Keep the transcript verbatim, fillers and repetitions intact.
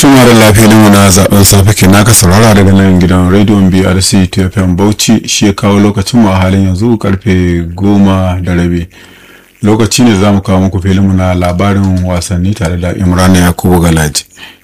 tuma da lafiyar na zaben safe ke naka saurara daga nan gidan rediyon B R C T F M Bauchi shi ya kawo lokacin mu a halin yanzu karfe goma da rabi. Lokaci ne za mu kawo muku filin mu na labarin wasanni tare da Imran Yakubu Galaji.